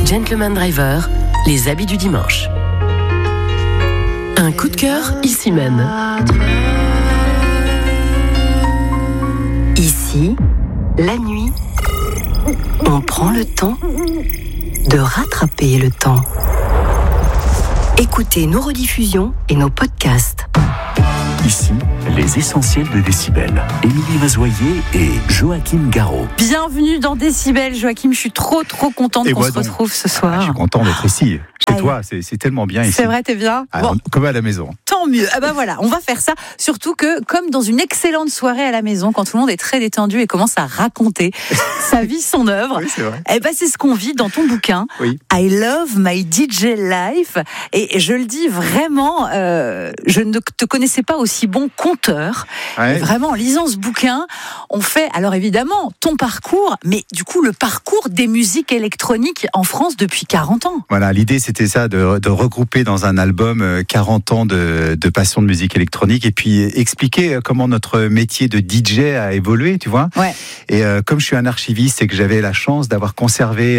Gentleman Driver, les habits du dimanche. Un coup de cœur, ici même. Ici, la nuit, on prend le temps de rattraper le temps. Écoutez nos rediffusions et nos podcasts. Ici, les essentiels de Décibel. Émilie Mazoyer et Joachim Garraud. Bienvenue dans Décibel, Joachim. Je suis trop contente qu'on se retrouve ce soir. Je suis content d'être ici. Chez toi, c'est tellement bien ici. C'est vrai, t'es bien. Bon. Comme à la maison. Tant mieux. Ah bah voilà, on va faire ça. Surtout que, comme dans une excellente soirée à la maison, quand tout le monde est très détendu et commence à raconter sa vie, son œuvre, oui, c'est vrai. Eh ben c'est ce qu'on vit dans ton bouquin. Oui. I Love My DJ Life. Et je le dis vraiment, je ne te connaissais pas aussi bon conteur. Ouais. Vraiment, en lisant ce bouquin, on fait, alors évidemment, ton parcours, mais du coup, le parcours des musiques électroniques en France depuis 40 ans. Voilà, l'idée, c'était ça, de regrouper dans un album 40 ans de passion de musique électronique et puis expliquer comment notre métier de DJ a évolué, tu vois. Ouais. Et comme je suis un archiviste et que j'avais la chance d'avoir conservé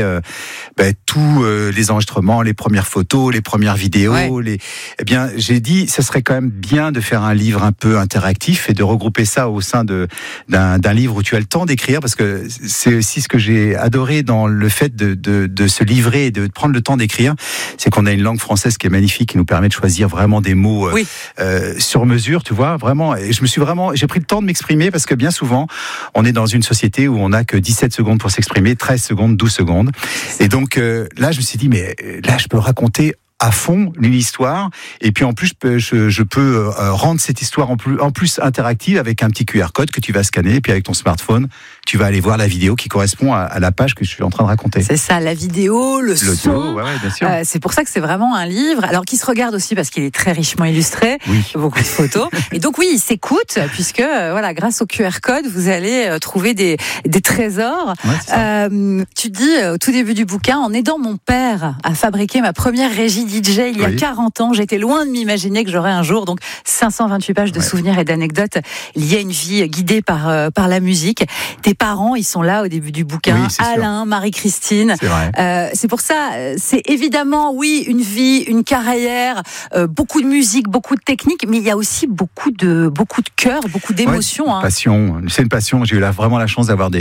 tous les enregistrements, les premières photos, les premières vidéos, ouais. Eh bien, j'ai dit, ça serait quand même bien de faire un livre un peu interactif et de regrouper ça au sein d'un livre où tu as le temps d'écrire, parce que c'est aussi ce que j'ai adoré dans le fait de se livrer et de prendre le temps d'écrire, c'est qu'on a une langue française qui est magnifique, qui nous permet de choisir vraiment des mots sur mesure, tu vois, vraiment. Et j'ai pris le temps de m'exprimer, parce que bien souvent, on est dans une société où on n'a que 17 secondes pour s'exprimer, 13 secondes, 12 secondes. Et donc là, je me suis dit, mais là, je peux raconter à fond une histoire, et puis en plus je peux rendre cette histoire en plus interactive avec un petit QR code que tu vas scanner, et puis avec ton smartphone tu vas aller voir la vidéo qui correspond à la page que je suis en train de raconter. C'est ça, la vidéo, l'audio, son. Ouais, bien sûr. C'est pour ça que c'est vraiment un livre, alors qui se regarde aussi parce qu'il est très richement illustré, beaucoup de photos, et donc oui, il s'écoute, puisque voilà, grâce au QR code, vous allez trouver des trésors. Ouais, tu dis au tout début du bouquin, en aidant mon père à fabriquer ma première régie DJ il y a 40 ans, j'étais loin de m'imaginer que j'aurais un jour donc 528 pages de souvenirs et d'anecdotes liées à une vie guidée par la musique. Tes parents, ils sont là au début du bouquin, Alain, sûr. Marie-Christine. C'est pour ça, c'est évidemment, une vie, une carrière, beaucoup de musique, beaucoup de technique, mais il y a aussi beaucoup de cœur, beaucoup d'émotions. Ouais, passion, c'est une passion. J'ai eu vraiment la chance d'avoir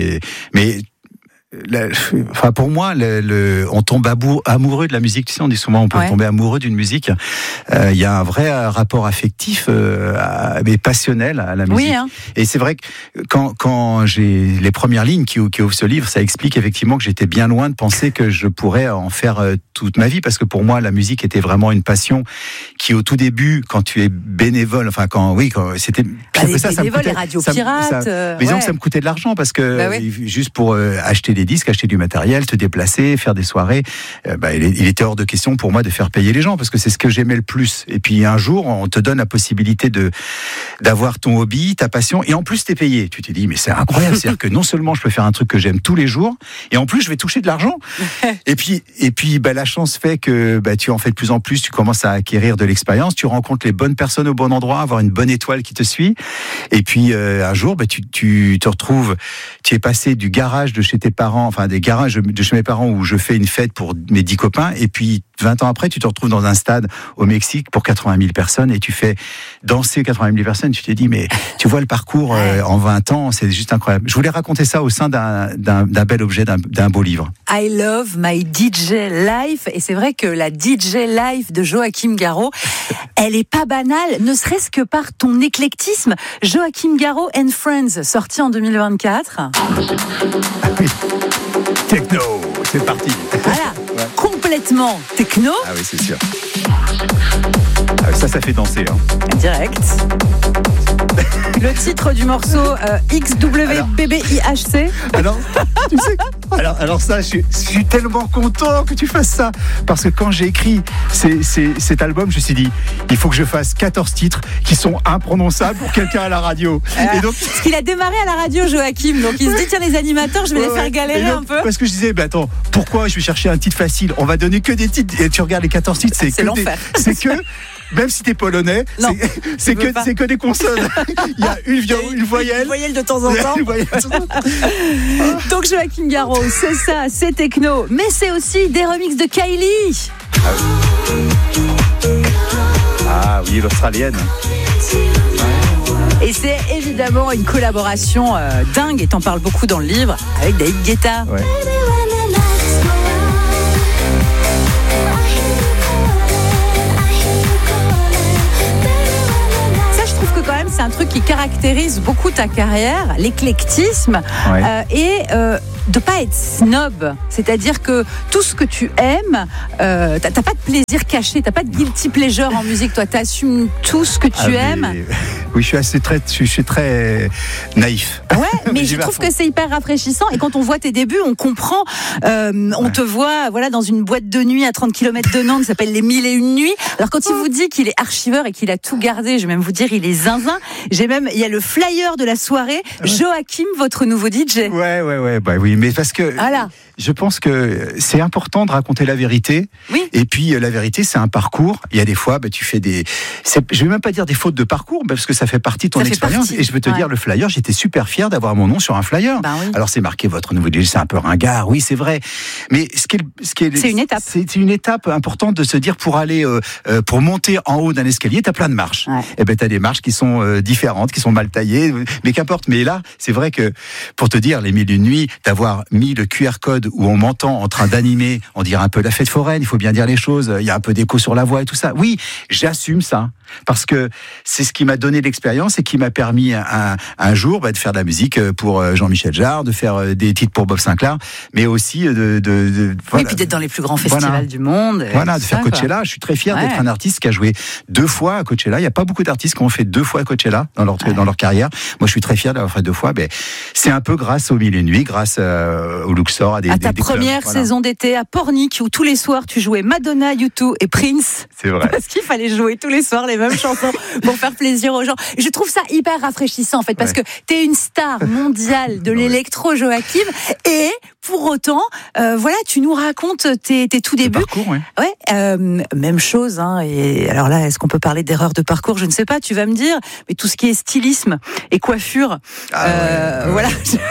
pour moi, on tombe amoureux de la musique. Tu sais, on dit souvent, on peut tomber amoureux d'une musique. Il y a un vrai rapport affectif, mais passionnel à la musique. Oui, hein. Et c'est vrai que quand j'ai les premières lignes qui ouvrent ce livre, ça explique effectivement que j'étais bien loin de penser que je pourrais en faire toute ma vie, parce que pour moi, la musique était vraiment une passion qui, au tout début, quand tu es bénévole, quand c'était bénévole, les radios pirates. Mais disons que ça me coûtait de l'argent, parce que juste pour acheter des disques, acheter du matériel, te déplacer, faire des soirées, il était hors de question pour moi de faire payer les gens, parce que c'est ce que j'aimais le plus. Et puis un jour, on te donne la possibilité d'avoir ton hobby, ta passion, et en plus t'es payé. Tu te dis, mais c'est incroyable, c'est-à-dire que non seulement je peux faire un truc que j'aime tous les jours, et en plus je vais toucher de l'argent. Et puis la chance fait que tu en fais de plus en plus, tu commences à acquérir de l'expérience, tu rencontres les bonnes personnes au bon endroit, avoir une bonne étoile qui te suit. Et puis un jour, tu te retrouves, tu es passé du garage de chez tes parents, des garages de chez mes parents où je fais une fête pour mes 10 copains, et puis 20 ans après, tu te retrouves dans un stade au Mexique pour 80 000 personnes, et tu fais danser 80 000 personnes. Tu te dis, mais tu vois le parcours en 20 ans, c'est juste incroyable. Je voulais raconter ça au sein d'un bel objet, d'un beau livre. I Love My DJ Life. Et c'est vrai que la DJ Life de Joachim Garraud, elle est pas banale, ne serait-ce que par ton éclectisme. Joachim Garraud and Friends, sorti en 2024. Techno, c'est parti. Voilà, complètement techno. Ah oui, c'est sûr. Ça fait danser. Direct. Le titre du morceau XWBBIHC. Alors ça, je suis tellement content que tu fasses ça, parce que quand j'ai écrit cet album, je me suis dit, il faut que je fasse 14 titres qui sont imprononçables pour quelqu'un à la radio. Et donc, parce qu'il a démarré à la radio, Joachim, donc il se dit, tiens, les animateurs, je vais les faire galérer un peu. Parce que je disais, attends, pourquoi je vais chercher un titre facile? On va donner que des titres, et tu regardes les 14 titres, c'est l'enfer. C'est que même si t'es polonais, c'est que des consonnes. Il y a une voyelle. Une voyelle de temps en temps. Donc Joachim Garraud, c'est ça, c'est techno, mais c'est aussi des remixes de Kylie. Ah oui, l'Australienne. Et c'est évidemment une collaboration dingue, et t'en parles beaucoup dans le livre, avec David Guetta. Ouais. C'est un truc qui caractérise beaucoup ta carrière, l'éclectisme, et de pas être snob. C'est-à-dire que tout ce que tu aimes, t'as pas de plaisir caché, t'as pas de guilty pleasure en musique. Toi, t'assumes tout ce que tu aimes. Oui, je suis très naïf. Ouais, mais je trouve que c'est hyper rafraîchissant. Et quand on voit tes débuts, on comprend. On te voit, dans une boîte de nuit à 30 km de Nantes, qui s'appelle les 1001 nuits. Alors quand il vous dit qu'il est archiveur et qu'il a tout gardé, je vais même vous dire, il est zinzin. Il y a le flyer de la soirée. Joachim, votre nouveau DJ. Ouais, bah oui, mais parce que je pense que c'est important de raconter la vérité. Oui. Et puis la vérité, c'est un parcours. Il y a des fois, tu fais je vais même pas dire des fautes de parcours, parce que ça fait partie de ton expérience. Et je veux te dire, le flyer, j'étais super fier d'avoir mon nom sur un flyer. Bah oui. Alors c'est marqué votre nouveau DJ, c'est un peu ringard, oui, c'est vrai. Mais c'est une étape. C'est une étape importante de se dire, pour aller, pour monter en haut d'un escalier, t'as plein de marches. Ouais. Et t'as des marches qui sont différentes, qui sont mal taillées, mais qu'importe. Mais là, c'est vrai que, pour te dire, les 1001 nuits, d'avoir mis le QR code où on m'entend en train d'animer, on dirait un peu la fête foraine, il faut bien dire les choses, il y a un peu d'écho sur la voix et tout ça. Oui, j'assume ça, parce que c'est ce qui m'a donné l'expérience et qui m'a permis un jour de faire de la musique pour Jean-Michel Jarre, de faire des titres pour Bob Sinclair, mais aussi oui, puis d'être dans les plus grands festivals du monde. De faire Coachella. Je suis très fier d'être un artiste qui a joué 2 fois à Coachella. Il n'y a pas beaucoup d'artistes qui ont fait 2 fois à Coachella dans leur carrière. Moi, je suis très fier d'avoir fait 2 fois. Mais c'est un peu grâce aux 1001 nuits, grâce au Luxor, à ta première saison d'été à Pornic, où tous les soirs tu jouais Madonna, U2 et Prince. C'est vrai. Parce qu'il fallait jouer tous les soirs les mêmes chansons pour faire plaisir aux gens. Je trouve ça hyper rafraîchissant, en fait, parce que t'es une star mondiale de l'électro, Joachim, et pour autant, tu nous racontes tes tout débuts. Parcours, même chose. Et alors là, est-ce qu'on peut parler d'erreur de parcours ? Je ne sais pas. Tu vas me dire. Mais tout ce qui est stylisme et coiffure, voilà.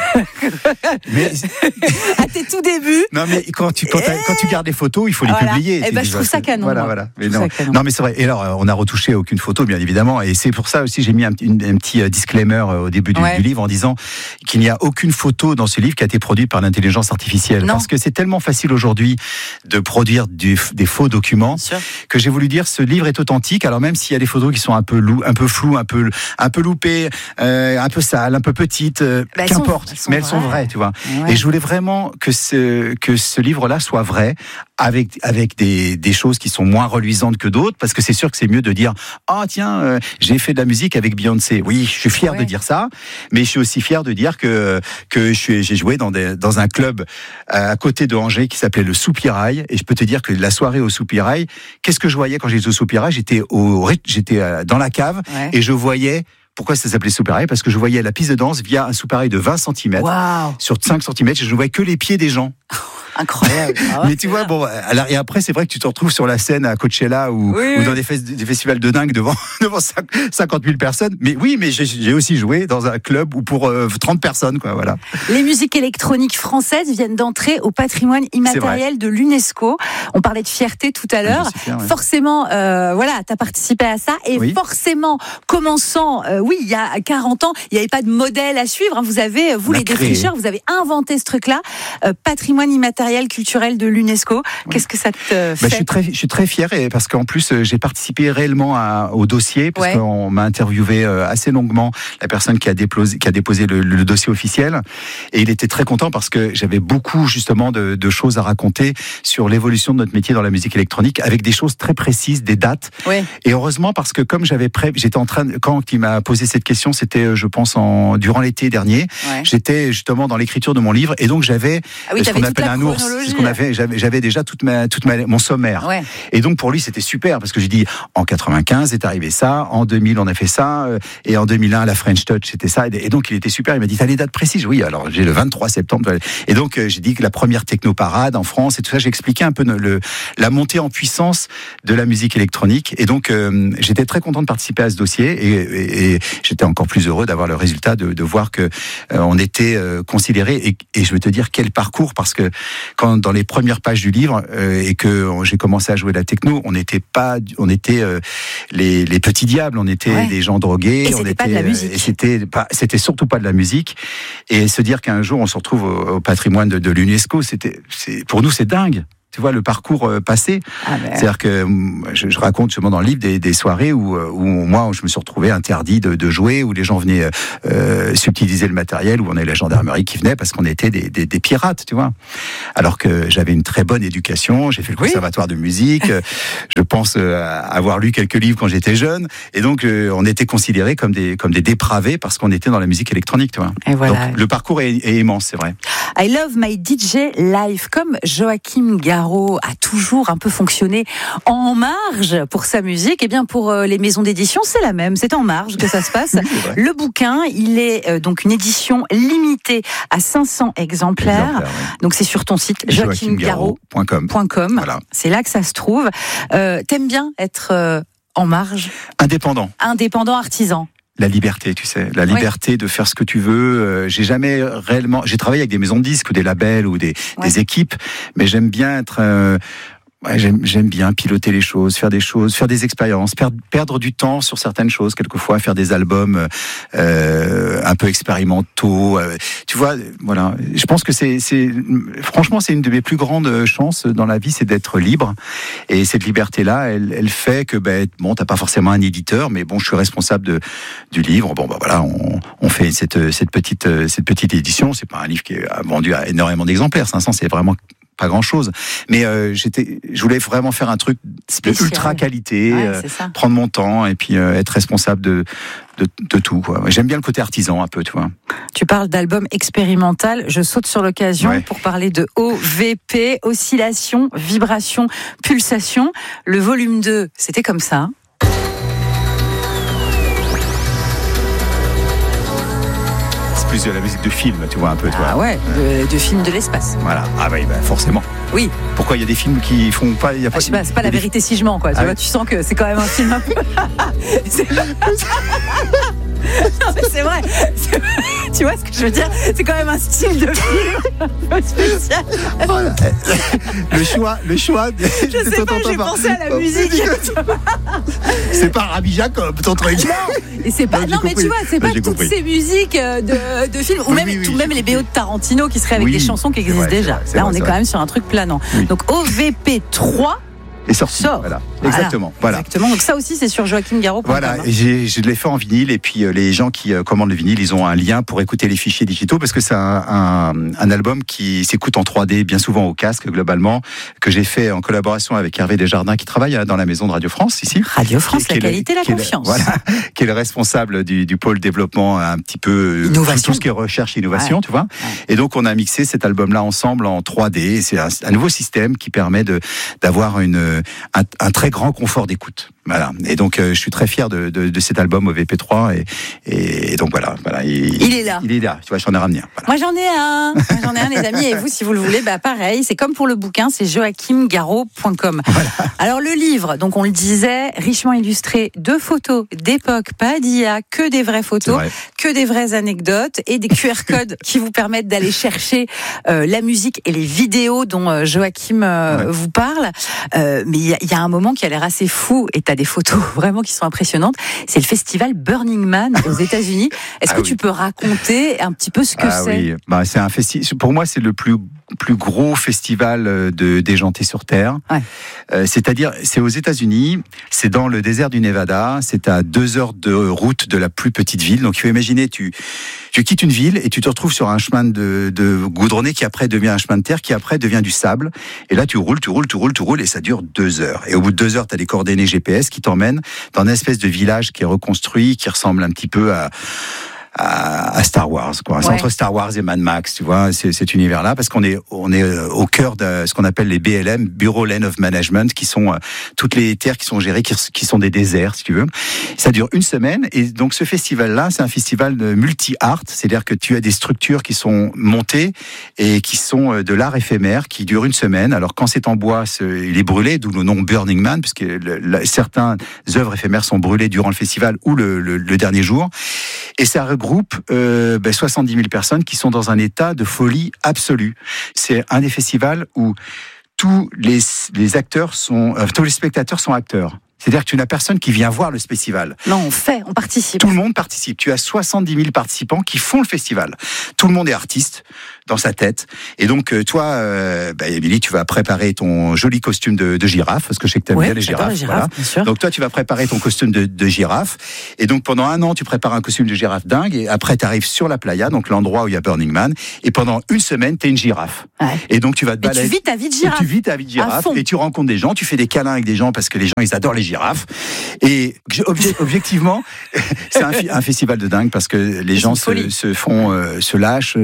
Mais à tes tout débuts. Non, mais quand tu gardes les photos, il faut les publier. Je trouve ça canon. Voilà. Mais non, mais c'est vrai. Et alors, on n'a retouché aucune photo, bien évidemment. Et c'est pour ça aussi, j'ai mis un petit disclaimer au début du livre en disant qu'il n'y a aucune photo dans ce livre qui a été produite par l'intelligence artificielle. Non. Parce que c'est tellement facile aujourd'hui de produire des faux documents que j'ai voulu dire, ce livre est authentique. Alors même s'il y a des photos qui sont un peu floues, un peu loupées, un peu sales, un peu petites, qu'importe. Mais elles sont vraies, tu vois. Ouais. Et je voulais vraiment que ce livre-là soit vrai, avec des choses qui sont moins reluisantes que d'autres, parce que c'est sûr que c'est mieux de dire j'ai fait de la musique avec Beyoncé. Oui, je suis fier de dire ça, mais je suis aussi fier de dire que j'ai joué dans un club à côté de Angers qui s'appelait le Soupirail, et je peux te dire que la soirée au Soupirail, qu'est-ce que je voyais quand j'étais au Soupirail ? J'étais dans la cave et je voyais. Pourquoi ça s'appelait Soupirail ? Parce que je voyais la piste de danse via un soupirail de 20 cm sur 5 cm, et je ne voyais que les pieds des gens. Incroyable. Mais tu vois, et après, c'est vrai que tu te retrouves sur la scène à Coachella ou dans des festivals de dingue devant 50 000 personnes. Mais j'ai aussi joué dans un club où pour 30 personnes, quoi, voilà. Les musiques électroniques françaises viennent d'entrer au patrimoine immatériel de l'UNESCO. On parlait de fierté tout à l'heure. Forcément, t'as participé à ça. Et forcément, commençant, il y a 40 ans, il n'y avait pas de modèle à suivre. Vous avez, les défricheurs, vous avez inventé ce truc-là. Patrimoine immatériel culturel de l'UNESCO. Qu'est-ce que ça te fait ? Je suis très fier, parce qu'en plus j'ai participé réellement au dossier, parce qu'on m'a interviewé assez longuement, la personne qui a déposé le dossier officiel, et il était très content parce que j'avais beaucoup justement de choses à raconter sur l'évolution de notre métier dans la musique électronique, avec des choses très précises, des dates. Et heureusement, parce que comme j'étais en train, quand il m'a posé posé cette question, c'était, je pense, durant l'été dernier. Ouais. J'étais justement dans l'écriture de mon livre, et donc j'avais ce qu'on appelle un ours. C'est ce qu'on avait. J'avais déjà mon sommaire. Ouais. Et donc pour lui, c'était super, parce que j'ai dit, en 95 est arrivé ça, en 2000 on a fait ça, et en 2001 la French Touch c'était ça. Et donc il était super. Il m'a dit, t'as les dates précises? Oui. Alors j'ai le 23 septembre. Et donc j'ai dit que la première technoparade en France et tout ça. J'ai expliqué un peu la montée en puissance de la musique électronique. Et donc j'étais très content de participer à ce dossier, et j'étais encore plus heureux d'avoir le résultat, de voir que on était considéré. Et je veux te dire quel parcours, parce que quand dans les premières pages du livre et que j'ai commencé à jouer la techno, on était les petits diables, on était des gens drogués, et c'était pas de la musique. Et c'était surtout pas de la musique. Et se dire qu'un jour on se retrouve au patrimoine de l'UNESCO, pour nous c'est dingue. Tu vois le parcours passé. C'est-à-dire que je raconte justement dans le livre des soirées où moi je me suis retrouvé interdit de jouer, où les gens venaient subtiliser le matériel, où on avait la gendarmerie qui venait parce qu'on était des pirates, tu vois. Alors que j'avais une très bonne éducation, j'ai fait le conservatoire de musique, je pense avoir lu quelques livres quand j'étais jeune, et donc on était considérés comme des dépravés parce qu'on était dans la musique électronique, tu vois. Et voilà. Donc le parcours est immense, c'est vrai. I love my DJ life, comme Joachim Garraud a toujours un peu fonctionné en marge pour sa musique, et bien pour les maisons d'édition, c'est la même, c'est en marge que ça se passe. Le bouquin, il est donc une édition limitée à 500 exemplaires. Donc c'est sur ton site joachimgarraud.com. Voilà. C'est là que ça se trouve. T'aimes bien être en marge? Indépendant, artisan. La liberté, tu sais, la liberté de faire ce que tu veux. J'ai jamais réellement. J'ai travaillé avec des maisons de disques ou des labels ou des équipes, mais j'aime bien être. J'aime bien piloter les choses, faire des expériences, perdre du temps sur certaines choses, quelquefois faire des albums un peu expérimentaux. Tu vois, voilà. Je pense que franchement, c'est une de mes plus grandes chances dans la vie, c'est d'être libre. Et cette liberté-là, elle fait que t'as pas forcément un éditeur, mais bon, je suis responsable du livre. Bon, voilà, on fait cette petite édition. C'est pas un livre qui est vendu à énormément d'exemplaires. 500, c'est vraiment pas grand chose, mais je voulais vraiment faire un truc spécial, ultra qualité, prendre mon temps et puis être responsable de tout, quoi. J'aime bien le côté artisan un peu, tu vois. Tu parles d'album expérimental, je saute sur l'occasion pour parler de OVP, oscillation, vibration, pulsation. Le volume 2, c'était comme ça. De la musique de film, tu vois, un peu. De film de l'espace. Voilà. Ah forcément. Oui. Pourquoi il y a des films qui font pas... c'est pas la vérité si je mens, quoi. Tu vois, tu sens que c'est quand même un film un peu... Non, mais c'est vrai. Tu vois ce que je veux dire? C'est quand même un style de film un peu spécial. Le choix. Je sais pas, j'ai pensé à la musique. C'est pas Rabbi Jacob, ton truc. Non, et c'est pas. Non, mais tu vois, c'est pas toutes ces musiques de films, ou même les BO de Tarantino qui seraient avec des chansons qui existent déjà. Là, on est quand même sur un truc planant. Donc OVP 3. Et sorti. Voilà. Exactement. Donc ça aussi, c'est sur joachimgarraud.com. Voilà. Et je l'ai fait en vinyle. Et puis les gens qui commandent le vinyle, ils ont un lien pour écouter les fichiers digitaux, parce que c'est un album qui s'écoute en 3D, bien souvent au casque globalement, que j'ai fait en collaboration avec Hervé Desjardins, qui travaille dans la maison de Radio France ici. Radio France, la qualité, la confiance. Qui est le responsable du pôle développement un petit peu innovation. Tout ce qui est recherche et innovation, tu vois. Ouais. Et donc on a mixé cet album-là ensemble en 3D. Et c'est un nouveau système qui permet d'avoir un très grand confort d'écoute. Voilà. Et donc je suis très fier de cet album OVP3 et donc voilà. Il est là. Tu vois, j'en ai ramené un. Voilà. Moi j'en ai un, les amis. Et vous, si vous le voulez, pareil. C'est comme pour le bouquin, c'est joachimgarraud.com. Voilà. Alors le livre, donc on le disait, richement illustré de photos d'époque, pas d'IA, que des vraies photos, que des vraies anecdotes et des QR codes qui vous permettent d'aller chercher la musique et les vidéos dont Joachim vous parle. Mais il y a un moment qui a l'air assez fou, et t'as des photos vraiment qui sont impressionnantes. C'est le festival Burning Man aux États-Unis. Est-ce que tu peux raconter un petit peu ce que c'est? Oui, c'est un festival. Pour moi, c'est le plus plus gros festival de déjanté sur Terre. Ouais. C'est-à-dire, c'est aux États-Unis, c'est dans le désert du Nevada, c'est à 2 heures de route de la plus petite ville. Donc, il faut imaginer, tu quittes une ville et tu te retrouves sur un chemin de goudronné qui après devient un chemin de terre, qui après devient du sable. Et là, tu roules et ça dure 2 heures. Et au bout de 2 heures, tu as des coordonnées GPS qui t'emmènent dans une espèce de village qui est reconstruit, qui ressemble un petit peu à Star Wars, quoi. C'est entre Star Wars et Mad Max, tu vois, cet univers-là, parce qu'on est au cœur de ce qu'on appelle les BLM, Bureau Land of Management, qui sont toutes les terres qui sont gérées, qui sont des déserts, si tu veux. Ça dure 1 semaine, et donc ce festival-là, c'est un festival de multi-art, c'est-à-dire que tu as des structures qui sont montées et qui sont de l'art éphémère, qui durent 1 semaine. Alors quand c'est en bois, il est brûlé, d'où le nom Burning Man, puisque certaines œuvres éphémères sont brûlées durant le festival ou le dernier jour. Et ça regroupe 70 000 personnes qui sont dans un état de folie absolue. C'est un des festivals où tous les acteurs tous les spectateurs sont acteurs. C'est-à-dire que tu n'as personne qui vient voir le festival. Non, on participe. Tout le monde participe. Tu as 70 000 participants qui font le festival. Tout le monde est artiste dans sa tête. Et donc, toi, Émilie, tu vas préparer ton joli costume de girafe, parce que je sais que tu aimes bien les girafes. Voilà. Bien sûr. Donc, toi, tu vas préparer ton costume de girafe. Et donc, pendant 1 an, tu prépares un costume de girafe dingue. Et après, tu arrives sur la playa, donc l'endroit où il y a Burning Man. Et pendant 1 semaine, tu es une girafe. Ouais. Et donc, tu vas te balader. Et tu vis ta vie de girafe. Et tu vis ta vie de girafe. Et tu rencontres des gens. Tu fais des câlins avec des gens parce que les gens, ils adorent les girafes. Et objectivement, c'est un festival de dingue parce que les gens se lâchent.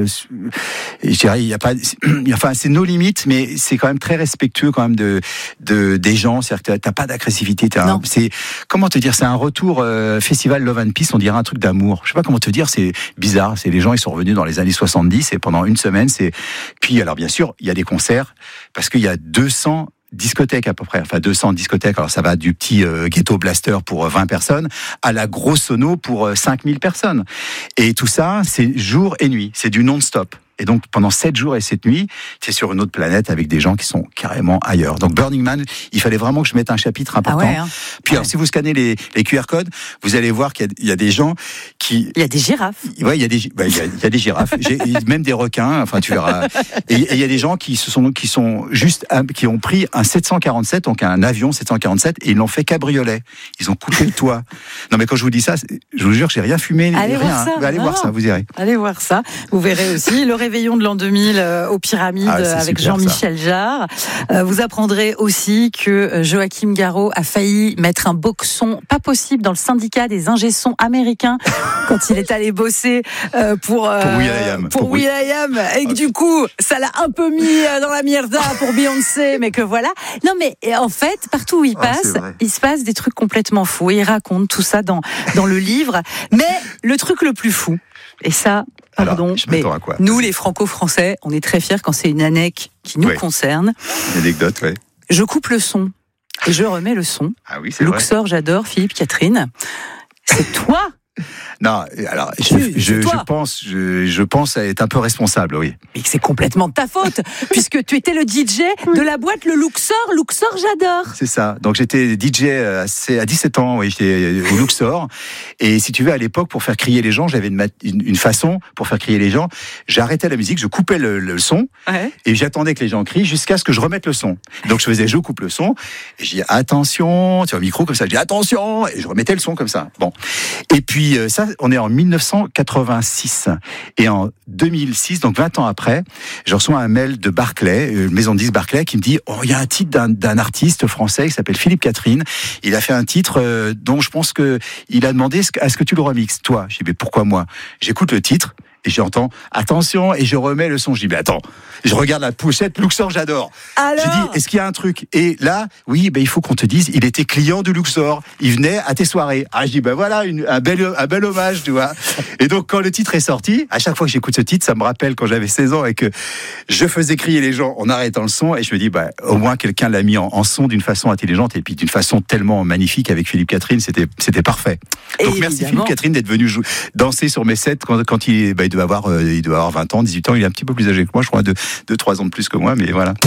Je dirais, il y a pas, enfin, c'est nos limites, mais c'est quand même très respectueux quand même des gens. C'est-à-dire que t'as pas d'agressivité. Comment te dire, c'est un retour festival Love and Peace. On dirait un truc d'amour. Je sais pas comment te dire. C'est bizarre. C'est les gens, ils sont revenus dans les années 70 et pendant 1 semaine, puis alors bien sûr, il y a des concerts parce qu'il y a 200 discothèques à peu près, 200 discothèques. Alors ça va du petit ghetto blaster pour 20 personnes à la grosse sono pour 5000 personnes. Et tout ça, c'est jour et nuit. C'est du non-stop. Et donc, pendant 7 jours et 7 nuits, c'est sur une autre planète avec des gens qui sont carrément ailleurs. Donc, Burning Man, il fallait vraiment que je mette un chapitre important. Ah ouais, hein. Puis, alors, si vous scannez les QR codes, vous allez voir qu'il y a des gens qui... Il y a des girafes. Ouais, il y a des girafes. Même des requins, enfin, tu verras. Et il y a des gens qui ont pris un 747, donc un avion 747, et ils l'ont fait cabriolet. Ils ont coupé le toit. Non, mais quand je vous dis ça, je vous jure que j'ai rien fumé. Allez voir ça. Allez voir ça, vous irez. Allez voir ça. Vous verrez aussi le réveillon de l'an 2000 aux Pyramides avec Jean-Michel Jarre. Vous apprendrez aussi que Joachim Garraud a failli mettre un boxon pas possible dans le syndicat des ingé-sons américains quand il est allé bosser pour will.i.am et que du coup ça l'a un peu mis dans la mierda pour Beyoncé, mais que voilà. Non mais en fait, partout où il passe, il se passe des trucs complètement fous et il raconte tout ça dans le livre. Mais le truc le plus fou, et ça, pardon, mais nous les franco-français, on est très fiers quand c'est une anecdote qui nous concerne. Une anecdote, ouais. Je coupe le son et je remets le son. Ah oui, c'est Luxor, j'adore, Philippe Catherine. C'est toi. Non, alors je pense être un peu responsable, oui. Mais c'est complètement de ta faute, puisque tu étais le DJ de la boîte le Luxor, j'adore. C'est ça. Donc j'étais DJ à 17 ans, oui, j'étais au Luxor. Et si tu veux, à l'époque, pour faire crier les gens, j'avais une façon pour faire crier les gens. J'arrêtais la musique, je coupais le son, et j'attendais que les gens crient jusqu'à ce que je remette le son. Donc je coupe le son, et je dis attention, tu vois, au micro comme ça, je dis attention, et je remettais le son comme ça. Bon. Et puis ça, on est en 1986. Et en 2006, donc 20 ans après, je reçois un mail de Barclay, maison de disques Barclay, qui me dit il y a un titre d'un artiste français qui s'appelle Philippe Catherine. Il a fait un titre dont je pense qu'il a demandé à ce que tu le remixes, toi. Je dis mais pourquoi moi? J'écoute le titre. Et j'entends attention et je remets le son. Je dis mais attends, je regarde la pochette Luxor, j'adore. Alors, je dis est-ce qu'il y a un truc? Et là, oui, il faut qu'on te dise, il était client du Luxor, il venait à tes soirées. Ah, je dis voilà un bel hommage, tu vois. Et donc quand le titre est sorti, à chaque fois que j'écoute ce titre, ça me rappelle quand j'avais 16 ans et que je faisais crier les gens en arrêtant le son, et je me dis au moins quelqu'un l'a mis en son d'une façon intelligente et puis d'une façon tellement magnifique avec Philippe Catherine, c'était parfait. Donc merci Philippe Catherine d'être venu danser sur mes sets quand il doit avoir 20 ans, 18 ans, il est un petit peu plus âgé que moi, je crois, 2-3 ans de plus que moi, mais voilà.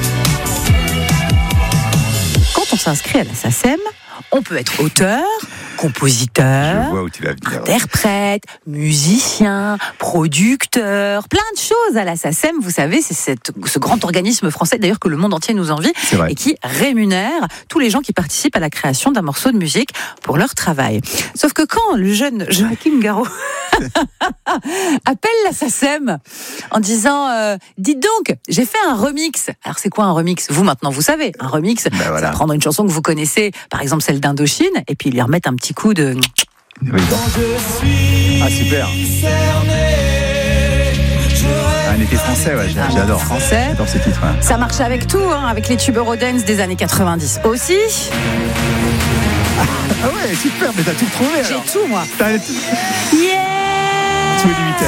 Quand on s'inscrit à la SACEM, on peut être auteur, compositeur, je vois où tu vas venir, interprète, musicien, producteur, plein de choses à la SACEM. Vous savez, c'est ce grand organisme français, d'ailleurs, que le monde entier nous envie, et qui rémunère tous les gens qui participent à la création d'un morceau de musique pour leur travail. Sauf que quand le jeune Joachim Garraud appelle la SACEM en disant dites donc, j'ai fait un remix. Alors c'est quoi un remix? Vous maintenant vous savez, un remix, c'est prendre une chanson que vous connaissez, par exemple celle d'Indochine, et puis lui remettre un petit coup de... Oui. Ah super. Un été français, ouais, j'adore. Français. J'adore ce titre. Ouais. Ça marche avec tout, avec les tubes Eurodance des années 90 aussi. Ah ouais, super, mais t'as tout trouvé. J'ai tout, moi. T'as tout. Yeah. Tout est limité.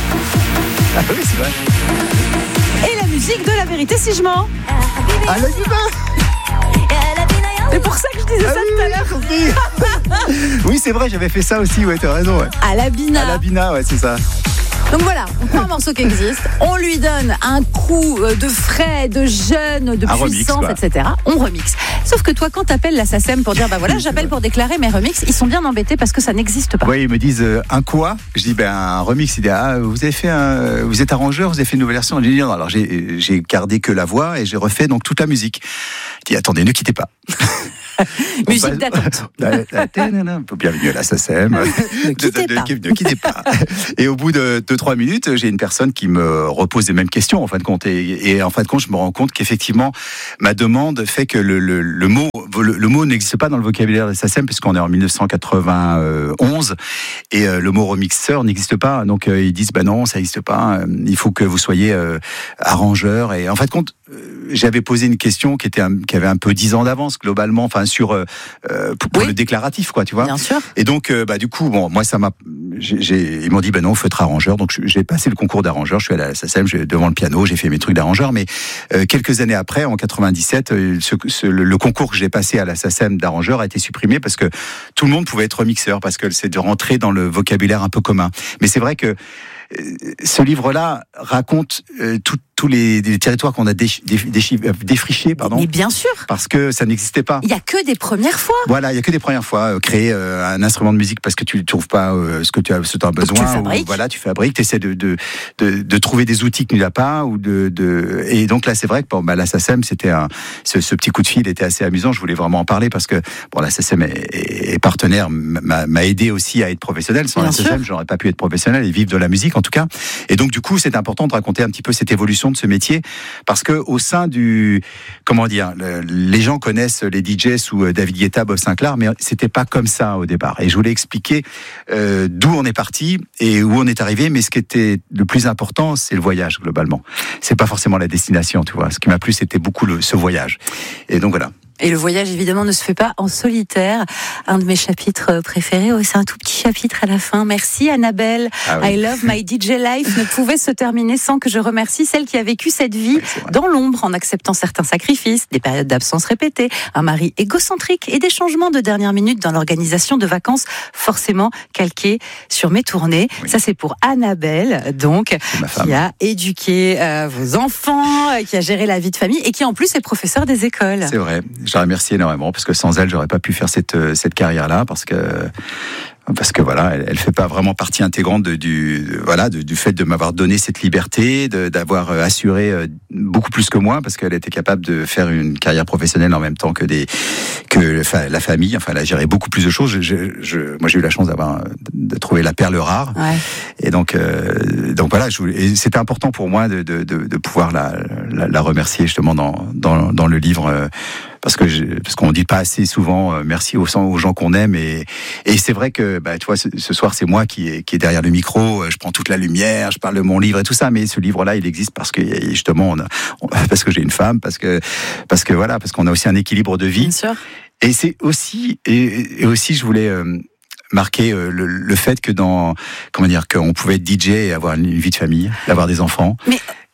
Ah oui, c'est vrai. Et la musique de La Vérité si je mens. Ah la Bina. C'est pour ça que je disais ça tout à l'heure. Oui, c'est vrai, j'avais fait ça aussi, ouais, t'as raison. Ouais. À la Bina. À la Bina, ouais, c'est ça. Donc voilà, on prend un morceau qui existe, on lui donne un coup de frais, de jeune, de puissance, etc. On remixe. Sauf que toi, quand t'appelles la SACEM pour dire, bah voilà, j'appelle pour déclarer mes remixes, ils sont bien embêtés parce que ça n'existe pas. Oui, ils me disent un quoi? Je dis, un remix. Ils disent, vous avez fait vous êtes arrangeur, vous avez fait une nouvelle version? Je dis, non, alors j'ai gardé que la voix et j'ai refait donc toute la musique. Je dis, attendez, ne quittez pas. Musique d'attente. Bienvenue à la SACEM. Ne quittez pas. Et au bout de 2-3 minutes, j'ai une personne qui me repose les mêmes questions en fin de compte. Et en fin de compte, je me rends compte qu'effectivement, ma demande fait que le mot n'existe pas dans le vocabulaire de la SACEM puisqu'on est en 1991 et le mot remixeur n'existe pas. Donc ils disent non, ça n'existe pas. Il faut que vous soyez arrangeur. Et en fin de compte, j'avais posé une question qui avait un peu 10 ans d'avance globalement, enfin sur pour le déclaratif, quoi, tu vois. Bien sûr. Et donc du coup, moi ça m'a, ils m'ont dit non, il faut être arrangeur. Donc j'ai passé le concours d'arrangeur. Je suis allé à la SACEM, devant le piano, j'ai fait mes trucs d'arrangeur. Mais quelques années après, en 97, le concours que j'ai passé à la SACEM d'arrangeur a été supprimé parce que tout le monde pouvait être mixeur parce que c'est de rentrer dans le vocabulaire un peu commun. Mais c'est vrai que ce livre-là raconte tous les territoires qu'on a défrichés, pardon. Mais bien sûr. Parce que ça n'existait pas. Il y a que des premières fois. Voilà, il y a que des premières fois. Créer un instrument de musique parce que tu ne trouves pas ce que tu as besoin. Donc tu fabriques. Voilà, tu fabriques. Tu essaies de trouver des outils que tu n'as pas et donc là, c'est vrai que la SACEM, c'était ce petit coup de fil était assez amusant. Je voulais vraiment en parler parce que la SACEM est partenaire, m'a aidé aussi à être professionnel. Sans la SACEM, j'aurais pas pu être professionnel et vivre de la musique en tout cas. Et donc du coup, c'est important de raconter un petit peu cette évolution de ce métier parce que au sein les gens connaissent les DJ sous David Guetta, Bob Sinclair, mais c'était pas comme ça au départ. Et je voulais expliquer d'où on est parti et où on est arrivé, mais ce qui était le plus important, c'est le voyage globalement. C'est pas forcément la destination, tu vois. Ce qui m'a plu, c'était beaucoup ce voyage. Et donc voilà. Et le voyage, évidemment, ne se fait pas en solitaire. Un de mes chapitres préférés, c'est un tout petit chapitre à la fin. Merci Annabelle. Ah oui. I love my DJ life ne pouvait se terminer sans que je remercie celle qui a vécu cette vie dans l'ombre en acceptant certains sacrifices, des périodes d'absence répétées, un mari égocentrique et des changements de dernière minute dans l'organisation de vacances forcément calqués sur mes tournées. Oui. Ça, c'est pour Annabelle, donc, qui a éduqué vos enfants, qui a géré la vie de famille et qui en plus est professeur des écoles. C'est vrai. Je la remercie énormément parce que sans elle, j'aurais pas pu faire cette carrière-là parce que voilà, elle fait pas vraiment partie intégrante du fait de m'avoir donné cette liberté, d'avoir assuré beaucoup plus que moi parce qu'elle était capable de faire une carrière professionnelle en même temps que la famille. Enfin, elle a géré beaucoup plus de choses. Moi, j'ai eu la chance de trouver la perle rare. Ouais. Et donc voilà, et c'était important pour moi de pouvoir la remercier justement dans le livre. Parce qu'on dit pas assez souvent merci aux gens qu'on aime et c'est vrai que tu vois ce soir c'est moi qui est derrière le micro, je prends toute la lumière, je parle de mon livre et tout ça, mais ce livre-là il existe parce que justement parce que j'ai une femme, parce qu'on a aussi un équilibre de vie. Bien sûr. Et c'est aussi et aussi je voulais marquer le fait que qu'on pouvait être DJ et avoir une vie de famille, avoir des enfants. Mais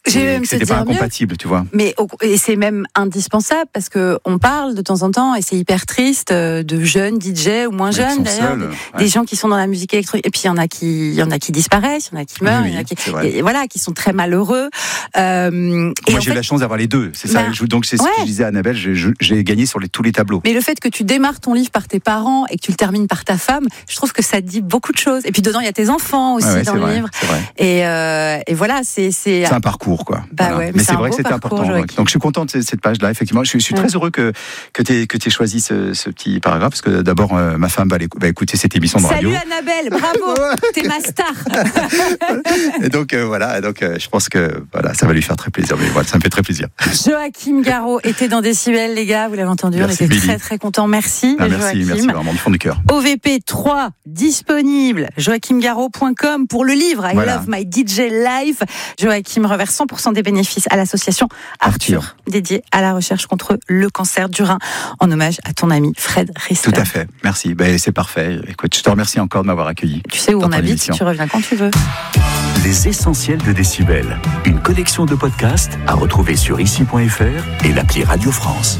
c'était pas incompatible, tu vois. Mais et c'est même indispensable parce que on parle de temps en temps et c'est hyper triste de jeunes DJ ou moins jeunes d'ailleurs, des gens qui sont dans la musique électronique. Et puis il y en a qui disparaissent, il y en a qui meurent, il y en a qui sont très malheureux. Moi j'ai eu la chance d'avoir les deux. C'est ça. Donc c'est ce que je disais à Annabelle. J'ai gagné sur tous les tableaux. Mais le fait que tu démarres ton livre par tes parents et que tu le termines par ta femme, je trouve que ça dit beaucoup de choses. Et puis dedans il y a tes enfants aussi dans le livre. Et voilà, c'est un parcours quoi. Mais c'est vrai que c'était important. Donc je suis content de cette page-là. Effectivement, je suis très heureux que tu aies choisi ce petit paragraphe parce que d'abord ma femme va écouter cette émission de radio. Salut Annabelle, bravo, t'es ma star. Et donc je pense que ça va lui faire très plaisir. Mais voilà, ça me fait très plaisir. Joachim Garraud était dans Décibel, les gars, vous l'avez entendu, on était très très contents. Merci merci vraiment du fond du cœur. OVP 3 disponible, joachimgarraud.com pour le livre I Love My DJ Live. Joachim reverse 100% des bénéfices à l'association Arthur, dédiée à la recherche contre le cancer du rein, en hommage à ton ami Fred Rister. Tout à fait, merci. C'est parfait. Écoute, je te remercie encore de m'avoir accueilli. Tu sais où on habite, tu reviens quand tu veux. Les essentiels de Décibel, une collection de podcasts à retrouver sur ici.fr et l'appli Radio France.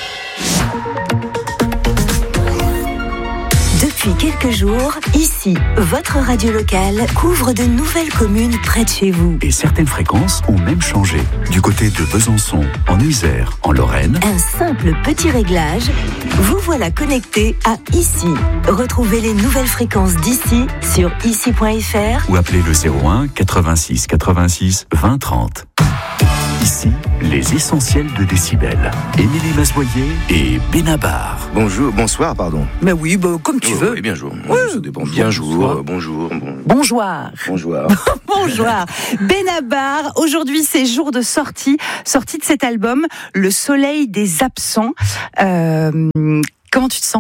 Depuis quelques jours, ici, votre radio locale couvre de nouvelles communes près de chez vous. Et certaines fréquences ont même changé. Du côté de Besançon, en Isère, en Lorraine. Un simple petit réglage, vous voilà connecté à Ici. Retrouvez les nouvelles fréquences d'ici sur ici.fr ou appelez le 01 86 86 20 30. Ici, les essentiels de Décibel. Émilie Mazoyer et Benabar. Bonsoir, pardon. Mais oui, comme tu veux. Oui, bien jour. Ça dépend. Bonjour. Bonjour. Benabar, aujourd'hui c'est jour de sortie de cet album, Le Soleil des Absents. Comment tu te sens ?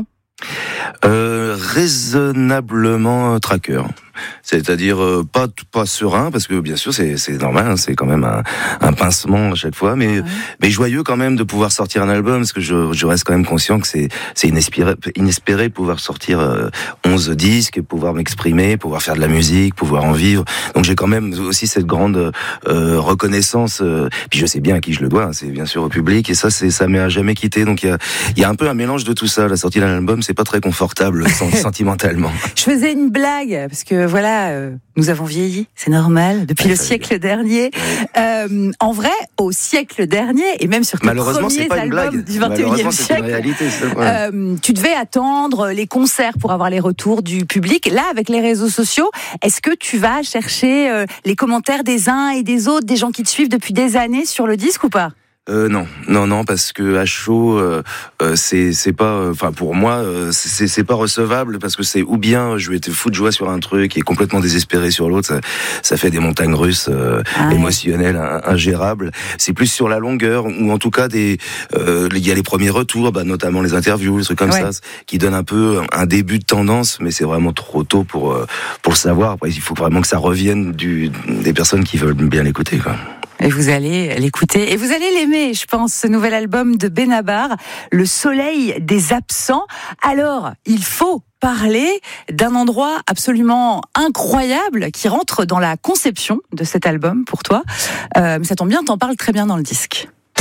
Raisonnablement traqueur. C'est-à-dire pas serein, parce que bien sûr c'est normal, c'est quand même un pincement à chaque fois, mais joyeux quand même de pouvoir sortir un album, parce que je reste quand même conscient que c'est inespéré de pouvoir sortir 11 disques, pouvoir m'exprimer, pouvoir faire de la musique, pouvoir en vivre. Donc j'ai quand même aussi cette grande reconnaissance, puis je sais bien à qui je le dois, c'est bien sûr au public, et ça m'est à jamais quitté. Donc il y a un peu un mélange de tout ça. La sortie d'un album, c'est pas très confortable sentimentalement. Je faisais une blague, parce que nous avons vieilli, c'est normal, depuis le siècle dernier. En vrai, au siècle dernier, et même sur tes premiers albums du 21e siècle, réalité, tu devais attendre les concerts pour avoir les retours du public. Là, avec les réseaux sociaux, est-ce que tu vas chercher les commentaires des uns et des autres, des gens qui te suivent depuis des années sur le disque ou pas ? Non, parce que à chaud, c'est pas, enfin pour moi, c'est pas recevable, parce que c'est ou bien je vais te foutre joie sur un truc et complètement désespéré sur l'autre, ça fait des montagnes russes émotionnelles ingérables. C'est plus sur la longueur, ou en tout cas il y a les premiers retours, notamment les interviews, des trucs comme ça, qui donnent un peu un début de tendance, mais c'est vraiment trop tôt pour le savoir. Après, il faut vraiment que ça revienne des personnes qui veulent bien l'écouter, quoi. Et vous allez l'écouter et vous allez l'aimer, je pense, ce nouvel album de Benabar, Le Soleil des Absents. Alors, il faut parler d'un endroit absolument incroyable qui rentre dans la conception de cet album pour toi. Mais ça tombe bien, t'en parles très bien dans le disque.